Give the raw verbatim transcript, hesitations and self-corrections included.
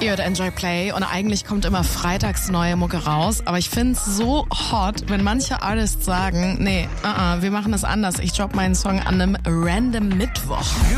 Ihr hört Enjoy Play und eigentlich kommt immer freitags neue Mucke raus, aber ich find's so hot, wenn manche Artists sagen, nee, uh -uh, wir machen das anders, ich drop meinen Song an einem random Mittwoch.